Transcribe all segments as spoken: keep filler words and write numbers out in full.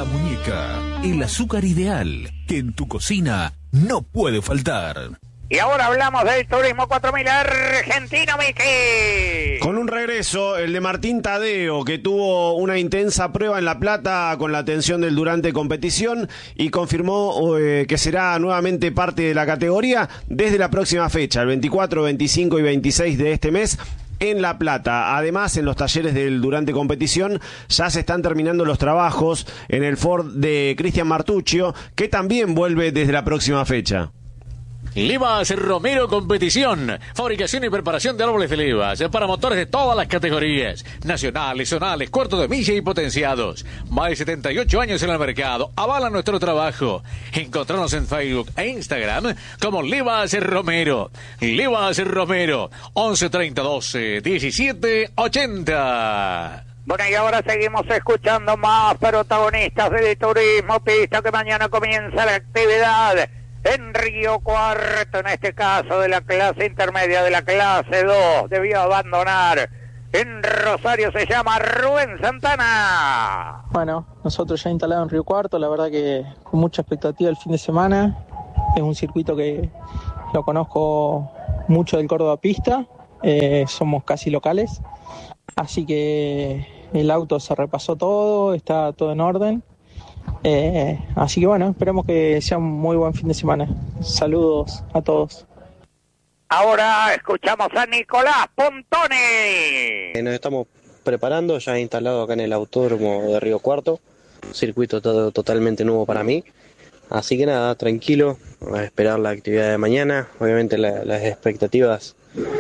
La Muñeca, el azúcar ideal que en tu cocina no puede faltar. Y ahora hablamos del Turismo cuatro mil argentino, Miki. Con un regreso, el de Martín Tadeo, que tuvo una intensa prueba en La Plata con la atención del Durante Competición y confirmó eh, que será nuevamente parte de la categoría desde la próxima fecha, el veinticuatro, veinticinco y veintiséis de este mes, en La Plata. Además, en los talleres del Durante Competición ya se están terminando los trabajos en el Ford de Cristian Martuccio, que también vuelve desde la próxima fecha. Livas Romero Competición, fabricación y preparación de árboles de Livas para motores de todas las categorías, nacionales, zonales, cuartos de milla y potenciados. Más de setenta y ocho años en el mercado, avalan nuestro trabajo. Encontrarnos en Facebook e Instagram como Livas Romero. Livas Romero, once treinta doce diecisiete ochenta. Bueno, y ahora seguimos escuchando más protagonistas de Turismo Pista, que mañana comienza la actividad en Río Cuarto, en este caso de la clase intermedia, de la clase dos, debió abandonar. En Rosario se llama Rubén Santana. Bueno, nosotros ya instalados en Río Cuarto, la verdad que con mucha expectativa el fin de semana. Es un circuito que lo conozco mucho del Córdoba Pista, eh, somos casi locales, así que el auto se repasó todo, está todo en orden. Eh, así que bueno, esperamos que sea un muy buen fin de semana. Saludos a todos. Ahora escuchamos a Nicolás Pontone. Nos estamos preparando, ya instalado acá en el Autódromo de Río Cuarto, circuito todo, totalmente nuevo para mí. Así que nada, tranquilo, a esperar la actividad de mañana. Obviamente la, las expectativas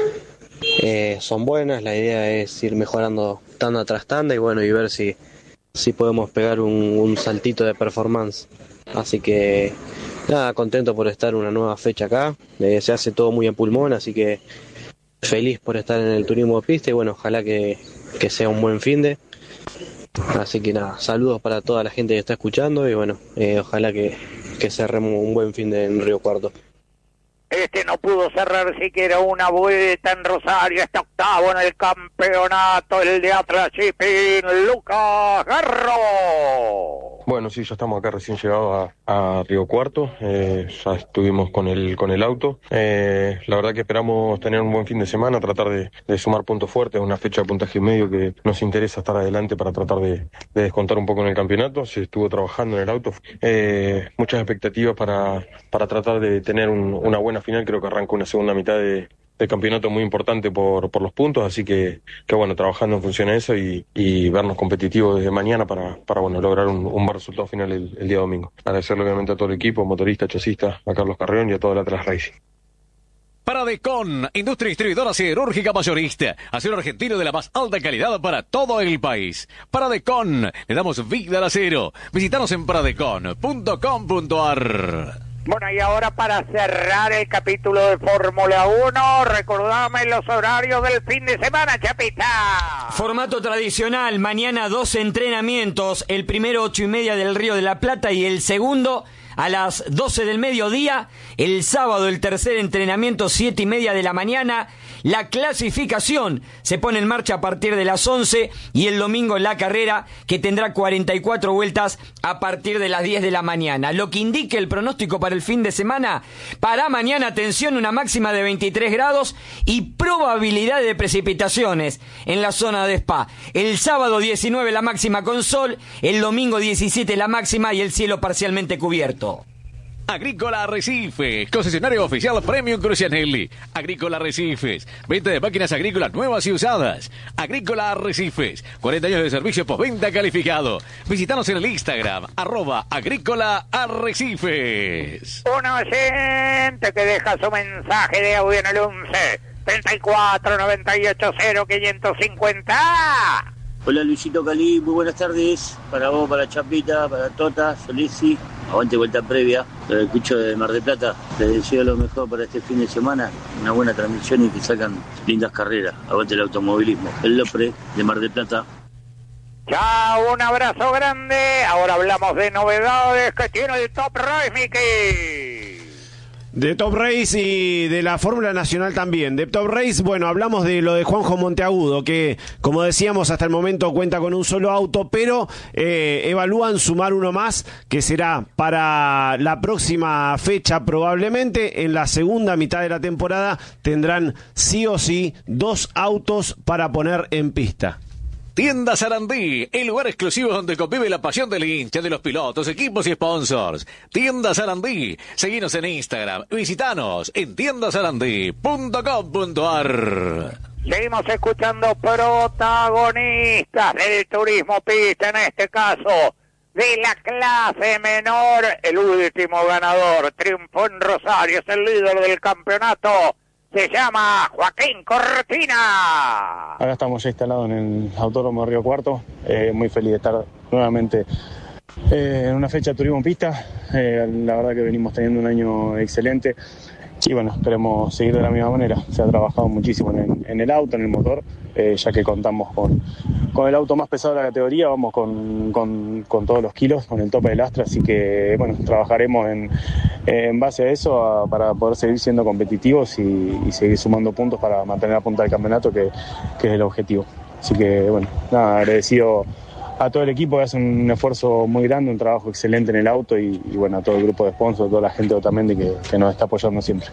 eh, son buenas, la idea es ir mejorando tanda tras tanda y bueno, y ver si si podemos pegar un, un saltito de performance. Así que nada, contento por estar una nueva fecha acá. Eh, se hace todo muy a pulmón, así que feliz por estar en el turismo de pista y bueno, ojalá que, que sea un buen finde. Así que nada, saludos para toda la gente que está escuchando y bueno, eh, ojalá que, que cerremos un buen finde en Río Cuarto. Este no pudo cerrar siquiera una vuelta en Rosario, está octavo en el campeonato, el de Atlas Shipping, Lucas Garro. Bueno, sí, ya estamos acá recién llegados a, a Río Cuarto, eh, ya estuvimos con el con el auto. Eh, la verdad que esperamos tener un buen fin de semana, tratar de, de sumar puntos fuertes, una fecha de puntaje medio que nos interesa estar adelante para tratar de, de descontar un poco en el campeonato. Se estuvo trabajando en el auto, eh, muchas expectativas para, para tratar de tener un, una buena final. Creo que arranca una segunda mitad de de campeonato muy importante por, por los puntos, así que, que bueno, trabajando en función a eso y, y vernos competitivos desde mañana para, para bueno, lograr un, un buen resultado final el, el día domingo. Agradecerle obviamente a todo el equipo, motorista, chasista, a Carlos Carreón y a todo el Atlas Racing. Paradecon, industria distribuidora siderúrgica mayorista, acero argentino de la más alta calidad para todo el país. Paradecon, le damos vida al acero. Visítanos en paradecon punto com punto ar. Bueno, y ahora para cerrar el capítulo de Fórmula uno, recordame los horarios del fin de semana, Chapita. Formato tradicional, mañana dos entrenamientos, el primero ocho y media del Río de la Plata y el segundo a las doce del mediodía. El sábado el tercer entrenamiento, siete y media de la mañana. La clasificación se pone en marcha a partir de las once y el domingo la carrera, que tendrá cuarenta y cuatro vueltas a partir de las diez de la mañana. Lo que indique el pronóstico para el fin de semana: para mañana, atención, una máxima de veintitrés grados y probabilidad de precipitaciones en la zona de Spa. El sábado diecinueve la máxima con sol, el domingo diecisiete la máxima y el cielo parcialmente cubierto. Agrícola Arrecifes, concesionario oficial Premium Crucianelli. Agrícola Arrecifes, venta de máquinas agrícolas nuevas y usadas. Agrícola Arrecifes, cuarenta años de servicio postventa calificado. Visítanos en el Instagram, arroba Agrícola Arrecifes. Un oyente que deja su mensaje de audio en el once, treinta y cuatro, noventa y ocho, cero, quinientos cincuenta. Hola Luisito Calí, muy buenas tardes. Para vos, para Chapita, para Tota, Solesi. Aguante vuelta previa. Lo escucho de Mar del Plata. Les deseo lo mejor para este fin de semana. Una buena transmisión y que sacan lindas carreras. Aguante el automovilismo. El Lopre de Mar del Plata. Chao, un abrazo grande. Ahora hablamos de novedades que tiene el Top Race, Miki. De Top Race y de la Fórmula Nacional también. De Top Race, bueno, hablamos de lo de Juanjo Monteagudo, que como decíamos hasta el momento cuenta con un solo auto, pero eh, evalúan sumar uno más, que será para la próxima fecha probablemente. En la segunda mitad de la temporada tendrán sí o sí dos autos para poner en pista. Tienda Sarandí, el lugar exclusivo donde convive la pasión del hincha, de los pilotos, equipos y sponsors. Tienda Sarandí, seguinos en Instagram, visitanos en tienda sarandí punto com punto a r. Seguimos escuchando protagonistas del turismo pista, en este caso de la clase menor. El último ganador triunfó en Rosario, es el líder del campeonato. Se llama Joaquín Cortina. Acá estamos ya instalados en el Autódromo Río Cuarto, eh, muy feliz de estar nuevamente eh, en una fecha de turismo en pista. Eh, la verdad que venimos teniendo un año excelente y bueno, esperemos seguir de la misma manera. Se ha trabajado muchísimo en, en el auto, en el motor, eh, ya que contamos con, con el auto más pesado de la categoría, vamos con, con, con todos los kilos, con el tope del Astra, así que bueno, trabajaremos en, en base a eso a, para poder seguir siendo competitivos y, y seguir sumando puntos para mantener la punta del campeonato, que, que es el objetivo. Así que bueno, nada, agradecido a todo el equipo que hace un esfuerzo muy grande, un trabajo excelente en el auto y, y bueno, a todo el grupo de sponsors, a toda la gente de Otamendi que, que nos está apoyando siempre.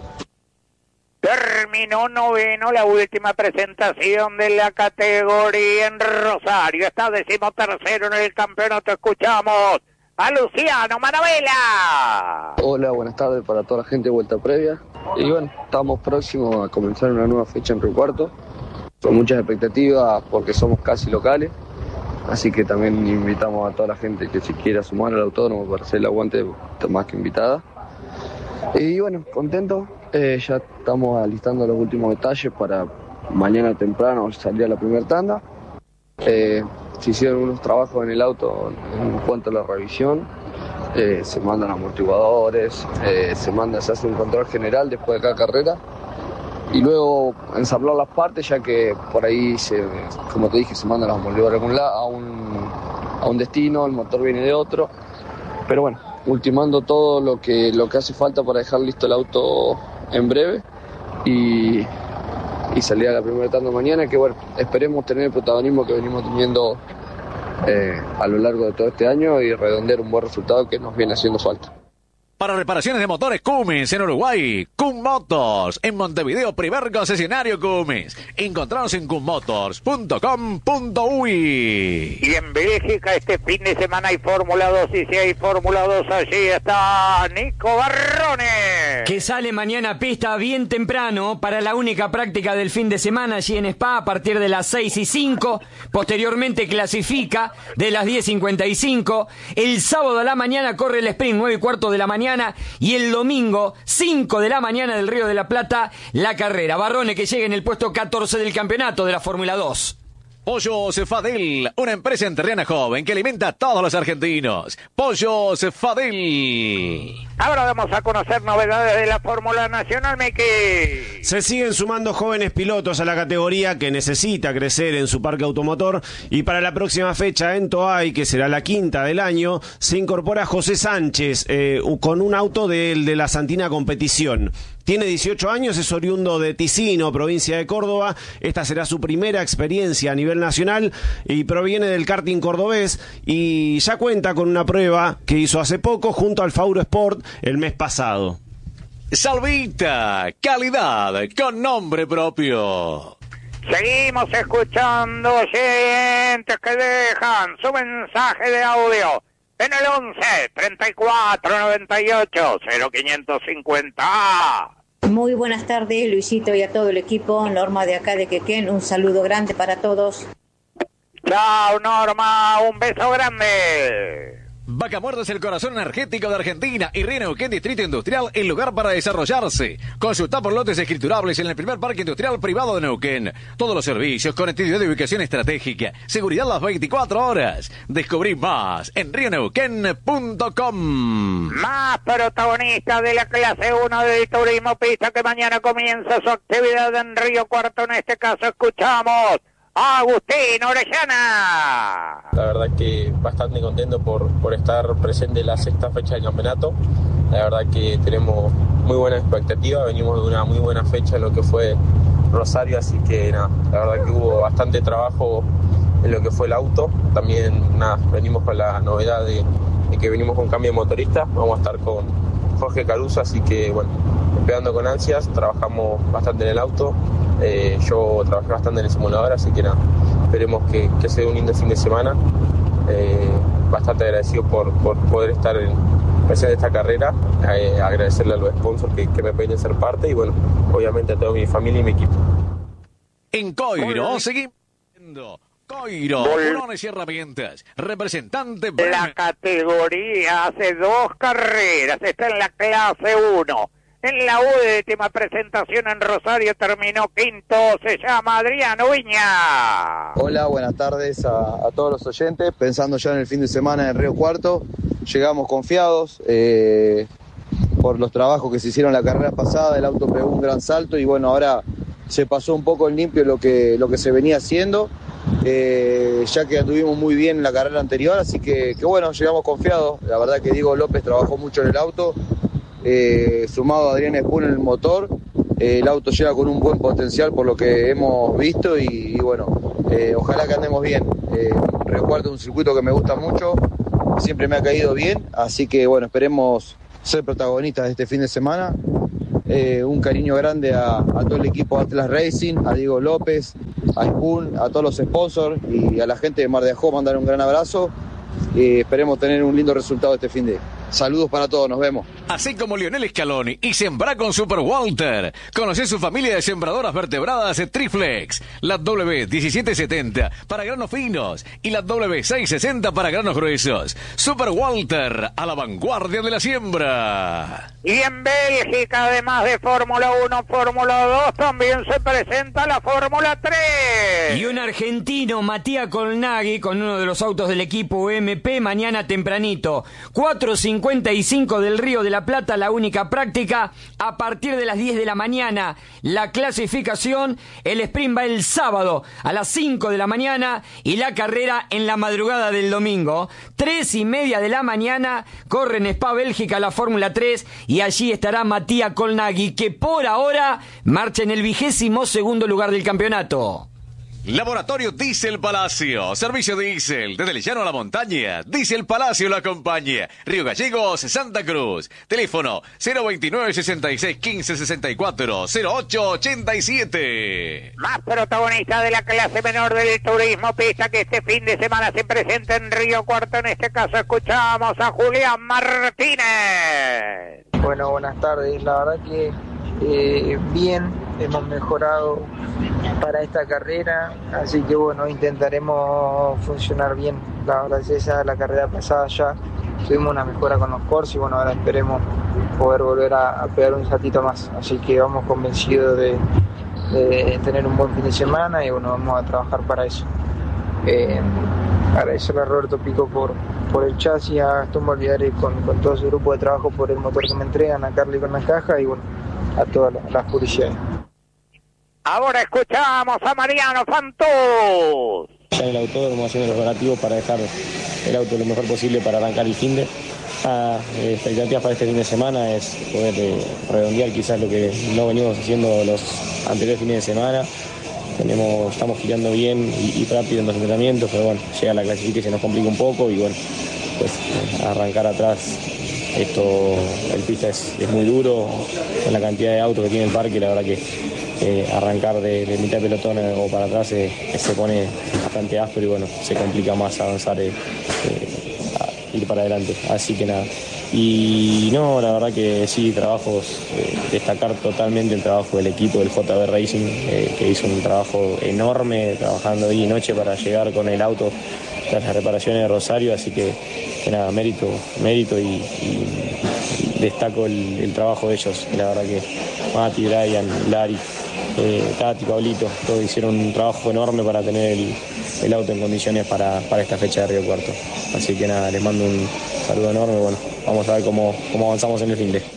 Terminó noveno la última presentación de la categoría en Rosario. Está decimotercero en el campeonato. Escuchamos a Luciano Maravela. Hola, buenas tardes para toda la gente de Vuelta Previa. Y bueno, estamos próximos a comenzar una nueva fecha en Río Cuarto, con muchas expectativas porque somos casi locales. Así que también invitamos a toda la gente que se quiera sumar al autódromo para hacer el aguante, más que invitada. Y bueno, contento. Eh, ya estamos alistando los últimos detalles para mañana temprano salir a la primera tanda. Eh, se hicieron unos trabajos en el auto en cuanto a la revisión. Eh, se mandan amortiguadores, eh, se manda, se hace un control general después de cada carrera. Y luego ensamblar las partes, ya que por ahí, se, como te dije, se mandan los amortiguadores a un, a, un, a un destino, el motor viene de otro. Pero bueno, ultimando todo lo que, lo que hace falta para dejar listo el auto en breve y, y salir a la primera tanda mañana, que bueno, esperemos tener el protagonismo que venimos teniendo eh, a lo largo de todo este año y redondear un buen resultado que nos viene haciendo falta. Para reparaciones de motores Cummins en Uruguay, Cum Motors. En Montevideo, primer concesionario Cummins. Encontranos en cum motors punto com punto uy. Y en Bélgica este fin de semana hay Fórmula dos, y si hay Fórmula dos allí está Nico Barrone, que sale mañana a pista bien temprano para la única práctica del fin de semana allí en Spa a partir de las seis y cinco. Posteriormente clasifica de las diez cincuenta y cinco. El sábado a la mañana corre el sprint nueve y cuarto de la mañana. Y el domingo, cinco de la mañana del Río de la Plata, la carrera. Barrone, que llega en el puesto catorce del campeonato de la Fórmula dos. Pollos Fadel, una empresa entrerriana joven que alimenta a todos los argentinos. Pollos Fadel. Ahora vamos a conocer novedades de la Fórmula Nacional, Miki. Se siguen sumando jóvenes pilotos a la categoría, que necesita crecer en su parque automotor, y para la próxima fecha en Toay, que será la quinta del año, se incorpora José Sánchez eh, con un auto del de la Santina Competición. Tiene dieciocho años, es oriundo de Ticino, provincia de Córdoba. Esta será su primera experiencia a nivel nacional y proviene del karting cordobés, y ya cuenta con una prueba que hizo hace poco junto al Fauro Sport el mes pasado. Salvita, calidad con nombre propio. Seguimos escuchando oyentes que dejan su mensaje de audio en el once, treinta y cuatro, noventa y ocho, cero quinientos cincuenta. Muy buenas tardes, Luisito, y a todo el equipo. Norma de acá de Quequén, un saludo grande para todos. Chao, Norma, un beso grande. Vaca Muerta es el corazón energético de Argentina y Río Neuquén Distrito Industrial, el lugar para desarrollarse. Consulta por lotes escriturables en el primer parque industrial privado de Neuquén. Todos los servicios, conectividad de ubicación estratégica, seguridad las veinticuatro horas. Descubrí más en río neuquén punto com. Más protagonistas de la clase uno del turismo pista, que mañana comienza su actividad en Río Cuarto. En este caso escuchamos Agustín Orellana. La verdad que bastante contento por, por estar presente en la sexta fecha del campeonato. La verdad que tenemos muy buena expectativa, venimos de una muy buena fecha en lo que fue Rosario, así que nada, la verdad que hubo bastante trabajo en lo que fue el auto. También nada, venimos con la novedad de, de que venimos con cambio de motorista, vamos a estar con Jorge Caruso, así que bueno, esperando con ansias, trabajamos bastante en el auto, eh, yo trabajé bastante en el simulador, así que nada, esperemos que, que sea un lindo fin de semana. Eh, bastante agradecido por, por poder estar en presente de esta carrera, eh, agradecerle a los sponsors que, que me permiten ser parte y bueno, obviamente a toda mi familia y mi equipo. En Coiro seguimos viendo Coiro, Bolones y Herramientas, representante. La categoría hace dos carreras, está en la clase uno. En la última presentación en Rosario terminó quinto, se llama Adriano Viña. Hola, buenas tardes a, a todos los oyentes. Pensando ya en el fin de semana en Río Cuarto, llegamos confiados eh, por los trabajos que se hicieron la carrera pasada. El auto pegó un gran salto y bueno, ahora se pasó un poco en limpio lo que, lo que se venía haciendo, eh, ya que anduvimos muy bien en la carrera anterior, así que, que bueno, llegamos confiados. La verdad que Diego López trabajó mucho en el auto. Eh, sumado a Adrián Espún en el motor, eh, el auto llega con un buen potencial por lo que hemos visto y, y bueno, eh, ojalá que andemos bien. eh, Río Cuarto es un circuito que me gusta mucho, siempre me ha caído bien, así que bueno, esperemos ser protagonistas de este fin de semana. Eh, un cariño grande a, a todo el equipo Atlas Racing, a Diego López, a Espún, a todos los sponsors y a la gente de Mar de Ajó, mandar un gran abrazo y esperemos tener un lindo resultado este fin de. Saludos para todos, nos vemos. Así como Lionel Scaloni y Sembra con Super Walter. Conoce su familia de sembradoras vertebradas Triflex. La W diecisiete setenta para granos finos y la W seiscientos sesenta para granos gruesos. Super Walter, a la vanguardia de la siembra. Y en Bélgica, además de Fórmula uno, Fórmula dos, también se presenta la Fórmula tres. Y un argentino, Matías Colnaghi, con uno de los autos del equipo U M P, mañana tempranito. cuatro cincuenta y cinco del Río de la Plata, la única práctica, a partir de las diez de la mañana. La clasificación, el sprint va el sábado a las cinco de la mañana y la carrera en la madrugada del domingo. Tres y media de la mañana, corre en Spa, Bélgica, la Fórmula tres y allí estará Matías Colnaghi, que por ahora marcha en el vigésimo segundo lugar del campeonato. Laboratorio Diesel Palacio, servicio diésel, desde el llano a la montaña, Diesel Palacio lo acompaña, Río Gallegos, Santa Cruz, teléfono cero veintinueve, sesenta y seis, quince, sesenta y cuatro, cero ocho ochenta y siete. Más protagonista de la clase menor del turismo pista que este fin de semana se presenta en Río Cuarto, en este caso escuchamos a Julián Martínez. Bueno, buenas tardes, la verdad que eh, bien, hemos mejorado para esta carrera, así que bueno, intentaremos funcionar bien. La verdad es esa, la carrera pasada ya tuvimos una mejora con los Corsi y bueno, ahora esperemos poder volver a, a pegar un saltito más, así que vamos convencidos de, de tener un buen fin de semana y bueno, vamos a trabajar para eso. Eh, agradecerle a Roberto Pico por, por el chasis, a Gastón Bolívar con, con todo su grupo de trabajo por el motor que me entregan, a Carly con la caja y bueno, a todas las, las publicidades. Ahora escuchamos a Mariano Fantós. Ya en el autódromo haciendo los relativos para dejar el auto lo mejor posible para arrancar el fin de. Ah, eh, expectativas para este fin de semana es poder eh, redondear quizás lo que no venimos haciendo los anteriores fines de semana. Tenemos, estamos girando bien y, y rápido en los entrenamientos, pero bueno, llega la clasificación y se nos complica un poco y bueno, pues eh, arrancar atrás. Esto, el pista es, es muy duro, con la cantidad de autos que tiene el parque, la verdad que eh, arrancar de, de mitad de pelotón o para atrás eh, se pone bastante áspero y bueno, se complica más avanzar, eh, eh, a ir para adelante, así que nada. Y no, la verdad que sí, trabajos, eh, destacar totalmente el trabajo del equipo del J B Racing, eh, que hizo un trabajo enorme, trabajando día y noche para llegar con el auto tras las reparaciones de Rosario, así que, que nada, mérito, mérito y, y, y destaco el, el trabajo de ellos, la verdad que Mati, Brian, Lari, eh, Tati, Pablito, todos hicieron un trabajo enorme para tener el, el auto en condiciones para, para esta fecha de Río Cuarto, así que nada, les mando un saludo enorme, bueno, vamos a ver cómo, cómo avanzamos en el fin de.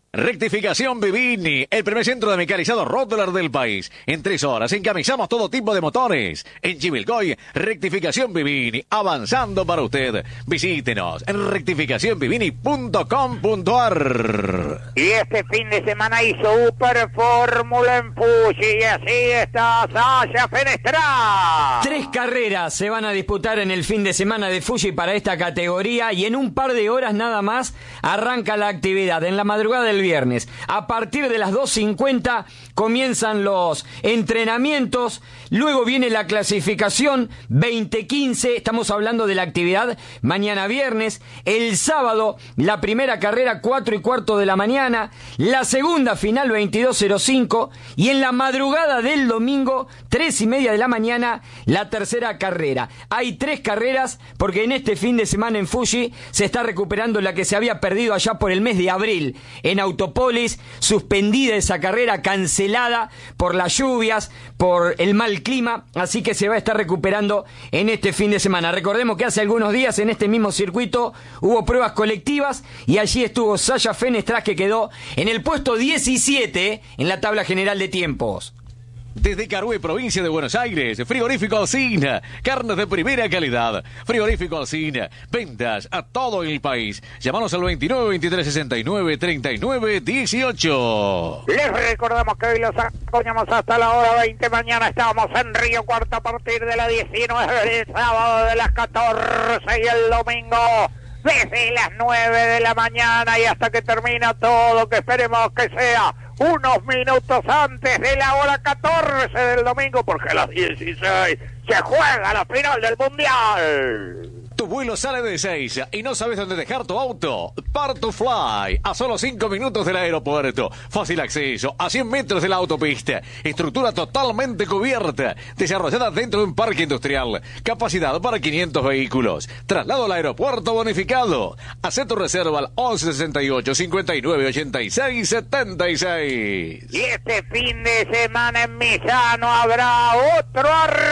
Rectificación Vivini, el primer centro de mecanizado Rotterdam del país. En tres horas encamisamos todo tipo de motores. En Chivilcoy, Rectificación Vivini, avanzando para usted. Visítenos en rectificación vivini punto com punto ar. Y este fin de semana hizo Super Fórmula en Fuji y así está Sasha Fenestra. Tres carreras se van a disputar en el fin de semana de Fuji para esta categoría y en un par de horas nada más arranca la actividad. En la madrugada del viernes, a partir de las dos cincuenta comienzan los entrenamientos, luego viene la clasificación veinte quince, estamos hablando de la actividad mañana viernes, el sábado la primera carrera cuatro y cuarto de la mañana, la segunda final veintidós cero cinco y en la madrugada del domingo tres y media de la mañana la tercera carrera. Hay tres carreras porque en este fin de semana en Fuji se está recuperando la que se había perdido allá por el mes de abril en Autopolis, suspendida esa carrera, cancelada por las lluvias, por el mal clima, así que se va a estar recuperando en este fin de semana. Recordemos que hace algunos días en este mismo circuito hubo pruebas colectivas y allí estuvo Sasha Fenestra, que quedó en el puesto diecisiete en la tabla general de tiempos. Desde Carué, provincia de Buenos Aires, Frigorífico Alsina, carnes de primera calidad. Frigorífico Alsina, ventas a todo el país. Llámanos al veintinueve, veintitrés, sesenta y nueve, treinta y nueve, dieciocho. Les recordamos que hoy los acompañamos hasta la hora veinte. Mañana estamos en Río Cuarto a partir de las diecinueve, el sábado de las catorce y el domingo desde las nueve de la mañana y hasta que termina todo, que esperemos que sea unos minutos antes de la hora catorce del domingo, porque a las dieciséis se juega la final del Mundial. Tu vuelo sale de Ezeiza y no sabes dónde dejar tu auto. Part2Fly, a solo cinco minutos del aeropuerto. Fácil acceso, a cien metros de la autopista. Estructura totalmente cubierta, desarrollada dentro de un parque industrial. Capacidad para quinientos vehículos. Traslado al aeropuerto bonificado. Haz tu reserva al once sesenta y ocho, cincuenta y nueve, ochenta y seis, setenta y seis. Y este fin de semana en Misano habrá otro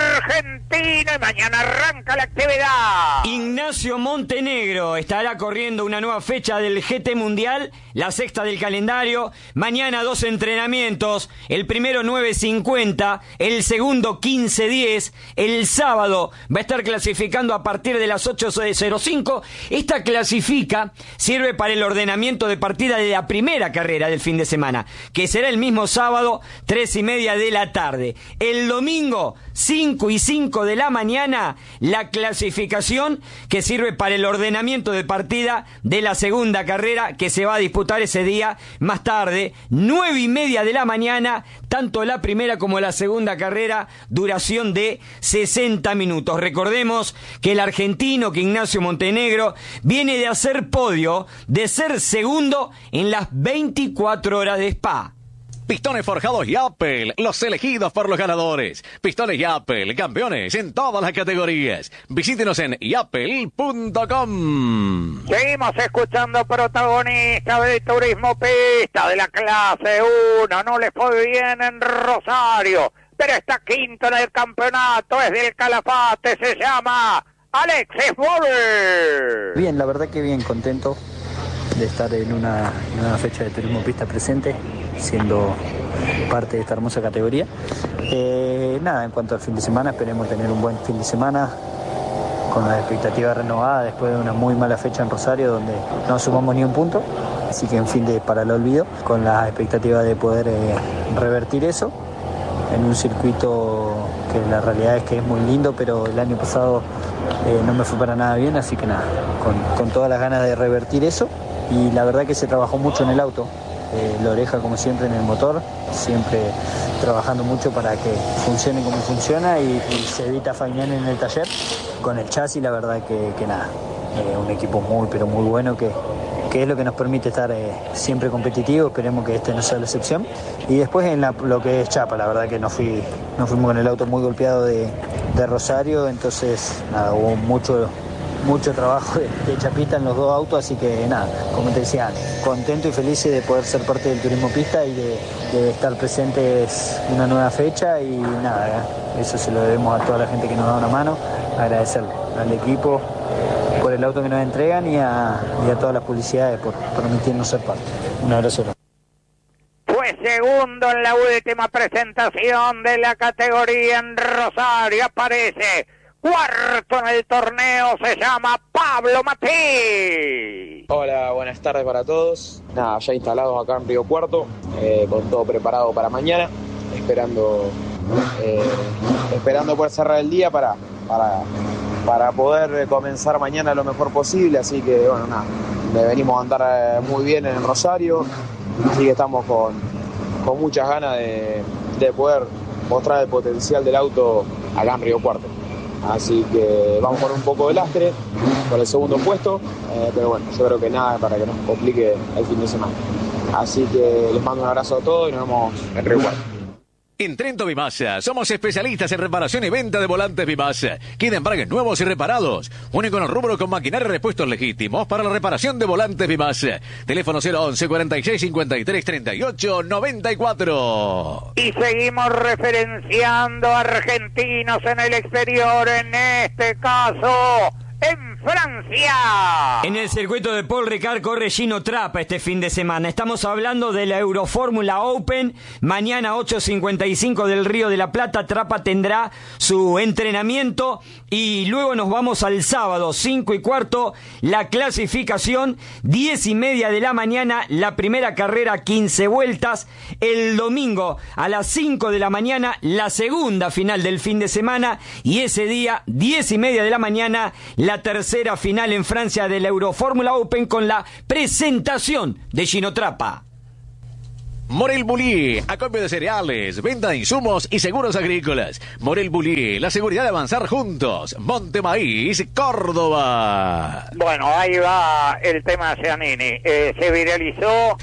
argentino y mañana arranca la actividad. Ignacio Montenegro estará corriendo una nueva fecha del G T Mundial, la sexta del calendario. Mañana dos entrenamientos, el primero nueve cincuenta, el segundo quince diez. El sábado va a estar clasificando a partir de las ocho cero cinco. Esta clasifica sirve para el ordenamiento de partida de la primera carrera del fin de semana, que será el mismo sábado, tres y media de la tarde. El domingo, cinco y cinco de la mañana, la clasificación que sirve para el ordenamiento de partida de la segunda carrera, que se va a disputar ese día más tarde, nueve y media de la mañana, tanto la primera como la segunda carrera, duración de sesenta minutos. Recordemos que el argentino, que Ignacio Montenegro, viene de hacer podio, de ser segundo en las veinticuatro horas de Spa. Pistones forjados Yapel, los elegidos por los ganadores. Pistones Yapel, campeones en todas las categorías. Visítenos en yapel punto com. Seguimos escuchando protagonistas de Turismo Pista de la clase uno. No les fue bien en Rosario, pero está quinto en el campeonato. Es del Calafate, se llama Alexis Boller. Bien, la verdad que bien, contento de estar en una, en una fecha de Turismo Pista presente, siendo parte de esta hermosa categoría. Eh, nada, en cuanto al fin de semana, esperemos tener un buen fin de semana con las expectativas renovadas después de una muy mala fecha en Rosario donde no sumamos ni un punto, así que un fin de para el olvido, con la expectativa de poder eh, revertir eso en un circuito que la realidad es que es muy lindo, pero el año pasado eh, no me fue para nada bien, así que nada, con, con todas las ganas de revertir eso. Y la verdad que se trabajó mucho en el auto, eh, la oreja como siempre en el motor, siempre trabajando mucho para que funcione como funciona y, y se evita faenar en el taller. Con el chasis la verdad que, que nada, eh, un equipo muy pero muy bueno que, que es lo que nos permite estar eh, siempre competitivos, esperemos que este no sea la excepción. Y después en la, lo que es chapa, la verdad que no fui, no fuimos con el auto muy golpeado de, de Rosario, entonces nada, hubo mucho... mucho trabajo de, de chapita en los dos autos, así que nada, como te decía, contento y feliz de poder ser parte del Turismo Pista y de, de estar presentes una nueva fecha y nada, eso se lo debemos a toda la gente que nos da una mano, agradecerle al equipo por el auto que nos entregan y a, y a todas las publicidades por permitirnos ser parte. Un abrazo. segundo en la última presentación de la categoría en Rosario. Aparece cuarto en el torneo, se llama Pablo Matí. Hola, buenas tardes para todos. Nada, ya instalados acá en Río Cuarto, eh, con todo preparado para mañana, esperando eh, esperando poder cerrar el día para, para, para poder comenzar mañana lo mejor posible. Así que, bueno, nada, venimos a andar muy bien en el Rosario, así que estamos con, con muchas ganas de, de poder mostrar el potencial del auto acá en Río Cuarto. Así que vamos por un poco de lastre por el segundo puesto, eh, pero bueno, yo creo que nada para que nos complique el fin de semana. Así que les mando un abrazo a todos y nos vemos en Río Cuarto. En Trento Bimasa somos especialistas en reparación y venta de volantes Bimasa. Queda embragues nuevos y reparados. Único en el rubro con maquinaria y repuestos legítimos para la reparación de volantes Bimasa. Teléfono cero once cuarenta y seis cincuenta y tres treinta y ocho noventa y cuatro. Y seguimos referenciando argentinos en el exterior, en este caso en Francia. En el circuito de Paul Ricard corre Gino Trappa este fin de semana. Estamos hablando de la Eurofórmula Open. Mañana ocho cincuenta y cinco del Río de la Plata, Trappa tendrá su entrenamiento y luego nos vamos al sábado, cinco y cuarto, la clasificación, diez y media de la mañana, la primera carrera, quince vueltas. El domingo a las cinco de la mañana, la segunda final del fin de semana, y ese día, diez y media de la mañana, la tercera final en Francia de la Eurofórmula Open con la presentación de Gino Trappa. Morel Bullier, acopio de cereales, venta de insumos y seguros agrícolas. Morel Bullier, la seguridad de avanzar juntos. Montemaíz, Córdoba. Bueno, ahí va el tema Giannini. Eh, se viralizó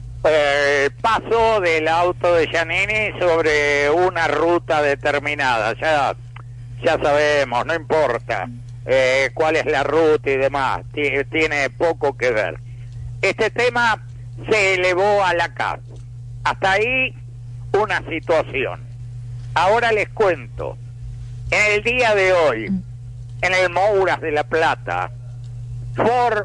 eh, el paso del auto de Giannini sobre una ruta determinada. Ya, ya sabemos, no importa eh, cuál es la ruta y demás. T- tiene poco que ver. Este tema se elevó a la C A S. Hasta ahí una situación. Ahora les cuento. En el día de hoy, en el Mouras de La Plata, Ford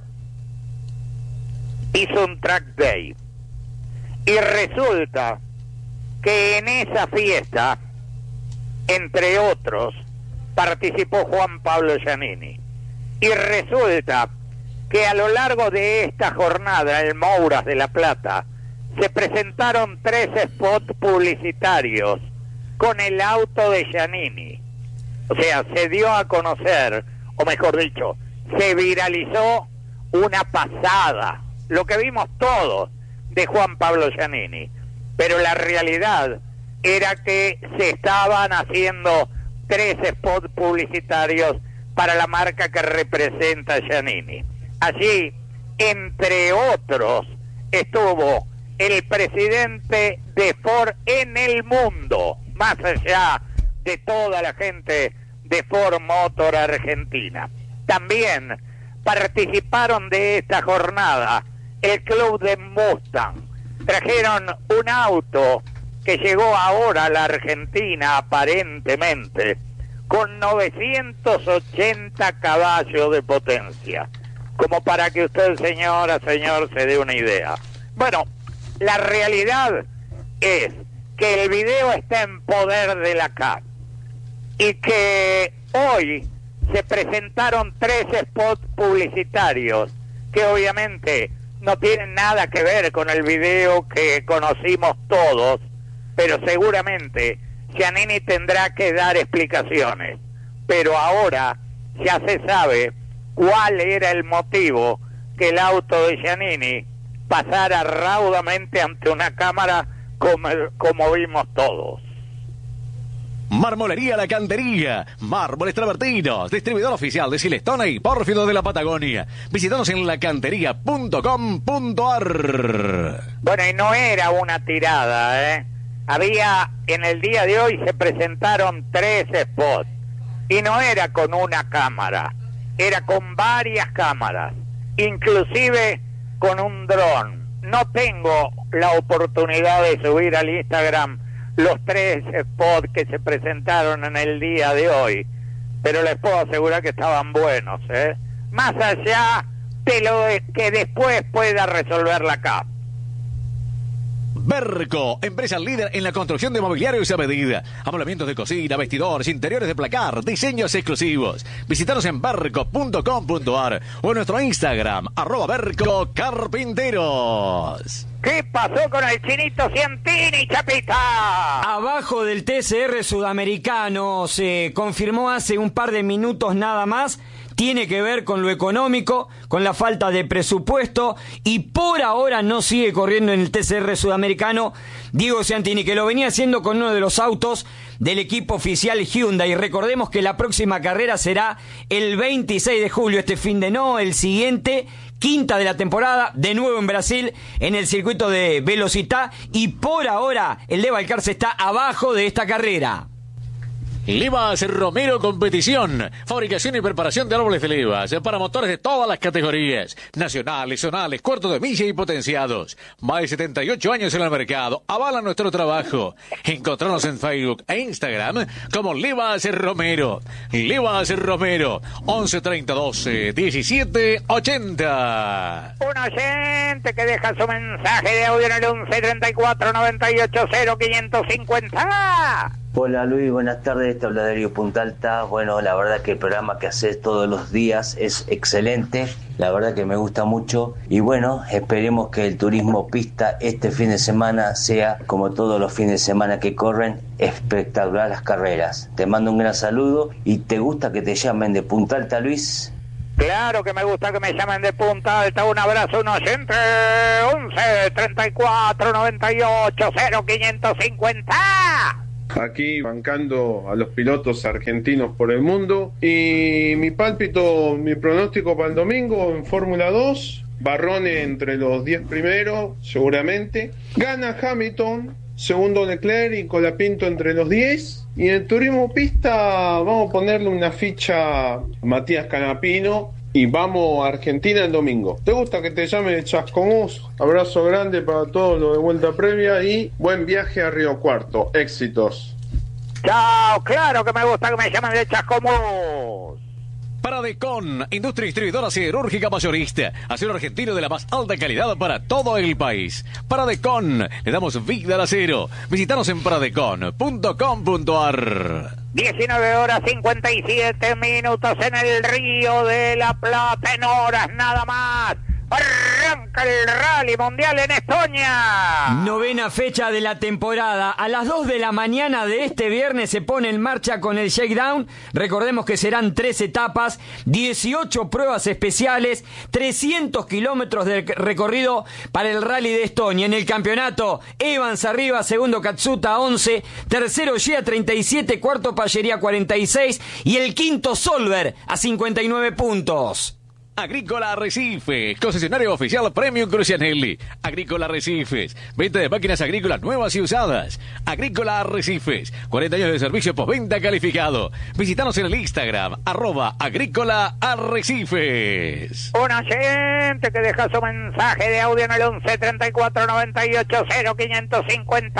hizo un track day. Y resulta que en esa fiesta, entre otros, participó Juan Pablo Giannini. Y resulta que a lo largo de esta jornada, en el Mouras de La Plata, se presentaron tres spots publicitarios con el auto de Giannini. O sea, se dio a conocer, o mejor dicho, se viralizó una pasada, lo que vimos todos de Juan Pablo Giannini. Pero la realidad era que se estaban haciendo tres spots publicitarios para la marca que representa Giannini. Allí, entre otros, estuvo el presidente de Ford en el mundo, más allá de toda la gente de Ford Motor Argentina. También participaron de esta jornada el club de Mustang. Trajeron un auto que llegó ahora a la Argentina aparentemente con novecientos ochenta caballos de potencia, como para que usted, señora, señor, se dé una idea. Bueno, la realidad es que el video está en poder de la C A S y que hoy se presentaron tres spots publicitarios que obviamente no tienen nada que ver con el video que conocimos todos, pero seguramente Giannini tendrá que dar explicaciones. Pero ahora ya se sabe cuál era el motivo que el auto de Giannini pasara raudamente ante una cámara como, como vimos todos. Marmolería La Cantería, mármoles travertinos, distribuidor oficial de Silestone y Pórfido de la Patagonia. Visítanos en la cantería punto com punto a r. Bueno, y no era una tirada, ¿eh? Había, en el día de hoy se presentaron tres spots, y no era con una cámara, era con varias cámaras, inclusive con un dron. No tengo la oportunidad de subir al Instagram los tres spots que se presentaron en el día de hoy, pero les puedo asegurar que estaban buenos, ¿eh? Más allá de lo que después pueda resolver la C A P. Berco, empresa líder en la construcción de mobiliarios a medida. Amoblamientos de cocina, vestidores, interiores de placar, diseños exclusivos. Visítanos en berco punto com punto ar o en nuestro Instagram, arroba Berco Carpinteros. ¿Qué pasó con el Chinito Cientini, Chapita? Abajo del T C R sudamericano, se confirmó hace un par de minutos nada más. Tiene que ver con lo económico, con la falta de presupuesto, y por ahora no sigue corriendo en el T C R sudamericano Diego Ciantini, que lo venía haciendo con uno de los autos del equipo oficial Hyundai. Recordemos que la próxima carrera será el veintiséis de julio, este fin de no, el siguiente, quinta de la temporada, de nuevo en Brasil, en el circuito de Velocitar, y por ahora el de Balcarce está abajo de esta carrera. Levas Romero Competición, fabricación y preparación de árboles de levas para motores de todas las categorías, nacionales, zonales, cuartos de milla y potenciados. Más de setenta y ocho años en el mercado, avalan nuestro trabajo. Encontrarnos en Facebook e Instagram como Levas Romero. Levas Romero, once treinta doce diecisiete ochenta. Un oyente que deja su mensaje de audio en el once treinta y cuatro noventa y ocho cero quinientos cincuenta. Hola Luis, buenas tardes, te habla Darío Punta Alta. Bueno, la verdad que el programa que haces todos los días es excelente, la verdad que me gusta mucho y bueno, esperemos que el turismo pista este fin de semana sea, como todos los fines de semana que corren, espectacular las carreras. Te mando un gran saludo y ¿te gusta que te llamen de Punta Alta, Luis? Claro que me gusta que me llamen de Punta Alta. Un abrazo, un oyente. once treinta y cuatro noventa y ocho cero quinientos cincuenta. Aquí bancando a los pilotos argentinos por el mundo. Y mi pálpito, mi pronóstico para el domingo en Fórmula dos, Barrone entre los diez primeros, seguramente. Gana Hamilton, segundo Leclerc y Colapinto entre los diez. Y en el turismo pista vamos a ponerle una ficha a Matías Canapino. Y vamos a Argentina el domingo. ¿Te gusta que te llame Chascomús? Abrazo grande para todos los de vuelta previa y buen viaje a Río Cuarto. Éxitos. Chao, claro que me gusta que me llamen de Chascomús. Paradecon, industria distribuidora siderúrgica mayorista, acero argentino de la más alta calidad para todo el país. Paradecon, le damos vida al acero. Visítanos en paradecon punto com punto ar. diecinueve horas cincuenta y siete minutos en el Río de la Plata, en horas nada más. Arranca el Rally Mundial en Estonia. Novena fecha de la temporada. A las dos de la mañana de este viernes se pone en marcha con el shakedown. Recordemos que serán tres etapas, dieciocho pruebas especiales, trescientos kilómetros de recorrido para el Rally de Estonia. En el campeonato, Evans arriba, segundo Katsuta once, tercero Gia treinta y siete, cuarto Pallería cuarenta y seis y el quinto Solver a cincuenta y nueve puntos. Agrícola Arrecifes, concesionario oficial Premium Crucianelli. Agrícola Arrecifes, venta de máquinas agrícolas nuevas y usadas. Agrícola Arrecifes, cuarenta años de servicio postventa calificado. Visítanos en el Instagram, arroba Agrícola Arrecifes. Un oyente que deja su mensaje de audio en el once treinta y cuatro noventa y ocho cero quinientos cincuenta.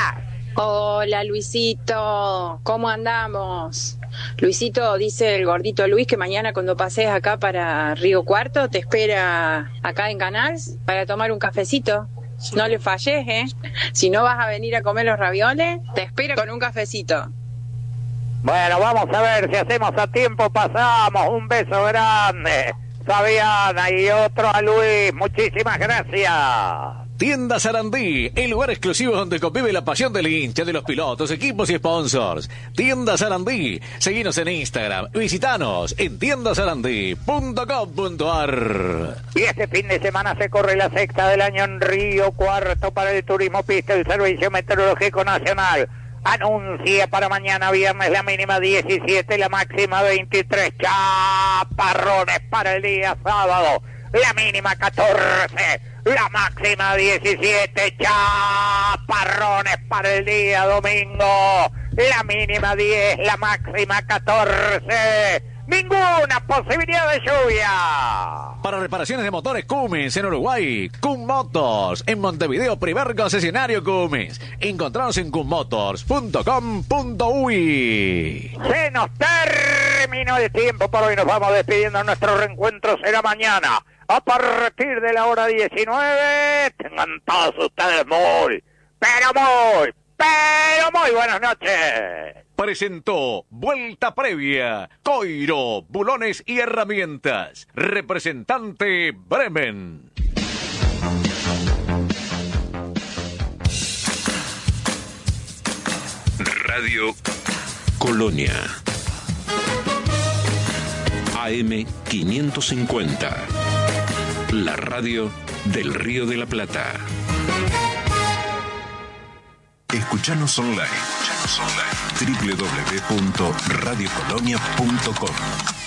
Hola Luisito, ¿cómo andamos? Luisito, dice el gordito Luis que mañana cuando pases acá para Río Cuarto te espera acá en Canals para tomar un cafecito. No le falles, ¿eh? Si no vas a venir a comer los ravioles, te espero con un cafecito. Bueno, vamos a ver si hacemos a tiempo, pasamos. Un beso grande, Fabiana, y otro a Luis. Muchísimas gracias. Tienda Sarandí, el lugar exclusivo donde convive la pasión del hincha, de los pilotos, equipos y sponsors. Tienda Sarandí, seguinos en Instagram, visitanos en tienda sarandí punto com punto ar. Y este fin de semana se corre la sexta del año en Río Cuarto para el turismo pista. El Servicio Meteorológico Nacional anuncia para mañana viernes la mínima diecisiete, la máxima veintitrés. Chaparrones para el día sábado, la mínima catorce, la máxima diecisiete. Chaparrones para el día domingo, la mínima diez, la máxima catorce. Ninguna posibilidad de lluvia. Para reparaciones de motores Cummins en Uruguay, Cum Motors. En Montevideo, primer concesionario Cummins. Encontranos en cum motors punto com punto uy. Se nos terminó el tiempo por hoy. Nos vamos despidiendo. Nuestro reencuentro será mañana a partir de la hora diecinueve. Tengan todos ustedes muy, pero muy, pero muy buenas noches. Presentó Vuelta Previa, Coiro, Bulones y Herramientas. Representante Bremen. Radio Colonia. A M quinientos cincuenta. La radio del Río de la Plata. Escuchanos online. Escuchanos online. doble u doble u doble u punto radio colonia punto com.